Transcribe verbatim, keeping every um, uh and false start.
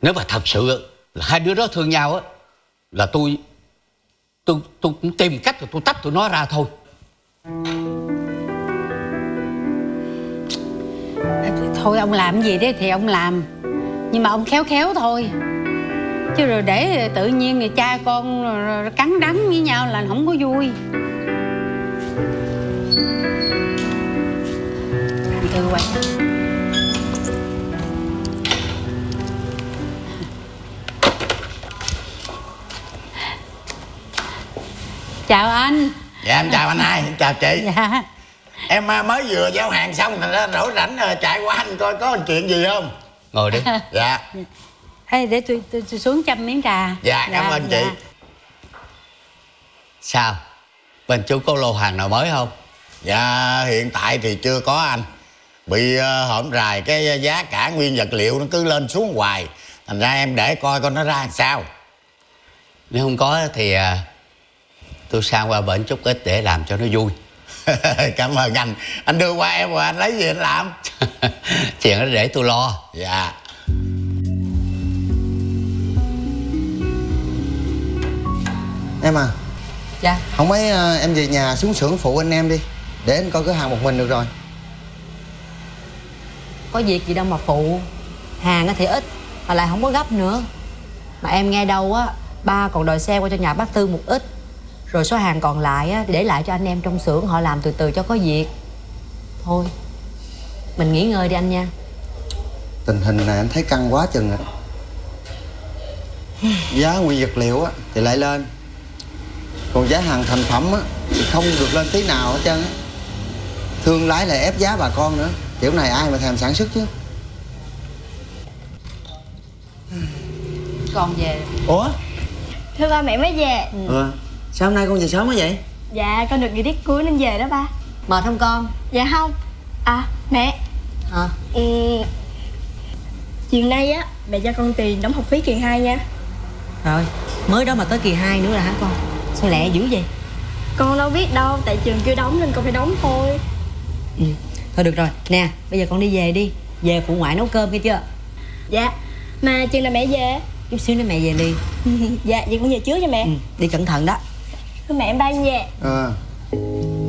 Nếu mà thật sự là hai đứa đó thương nhau á, là tôi Tôi tôi cũng tìm cách rồi tôi tách tụi nó ra thôi. Thôi ông làm gì đấy thì ông làm, nhưng mà ông khéo khéo thôi. Chứ rồi để tự nhiên người cha con rồi cắn đắng với nhau là không có vui. Từ quay. Chào anh. Dạ em chào anh hai, em chào chị. Dạ. Em mới vừa giao hàng xong thành ra rỗi rảnh chạy qua anh coi có chuyện gì không. Ngồi đi. Dạ. Ê, để tôi, tôi, tôi xuống chăm miếng trà. Dạ, cảm ơn chị. Sao? Bên chú có lô hàng nào mới không? Dạ hiện tại thì chưa có anh. Bị uh, hổm rài cái giá cả nguyên vật liệu nó cứ lên xuống hoài. Thành ra em để coi coi nó ra làm sao. Nếu không có thì à, tôi sang qua bển chút ít để làm cho nó vui. Cảm ơn anh. Anh đưa qua em rồi anh lấy gì anh làm. Chuyện đó để tôi lo. Dạ. Em à. Dạ. Không mấy uh, em về nhà xuống xưởng phụ anh em đi, để anh coi cửa hàng một mình được rồi. Có việc gì đâu mà phụ. Hàng thì ít mà lại không có gấp nữa. Mà em nghe đâu á, ba còn đòi xe qua cho nhà bác Tư một ít, rồi số hàng còn lại á để lại cho anh em trong xưởng họ làm từ từ cho có việc. Thôi mình nghỉ ngơi đi anh nha. Tình hình này anh thấy căng quá chừng rồi. Giá nguyên vật liệu á thì lại lên, còn giá hàng thành phẩm á thì không được lên tí nào hết trơn á. Thương lái lại ép giá bà con nữa, kiểu này ai mà thèm sản xuất chứ. Con về. Ủa? Thưa ba, mẹ mới về. Ừ. ừ. Sao hôm nay con về sớm quá vậy? Dạ con được nghỉ tiết cuối nên về đó ba. Mệt không con? Dạ không. À mẹ. Hả? Ừ, chiều nay á mẹ cho con tiền đóng học phí kỳ hai nha. Rồi mới đó mà tới kỳ hai nữa là hả con? Sao lẹ dữ vậy? Con đâu biết đâu, tại trường chưa đóng nên con phải đóng thôi. Ừ. Thôi được rồi, nè bây giờ con đi về đi. Về phụ ngoại nấu cơm nghe chưa? Dạ. Mà chừng nào mẹ về? Chút xíu nữa mẹ về liền. Dạ vậy con về trước nha mẹ. Ừ. Đi cẩn thận đó. Thưa mẹ em bay về. Ờ à.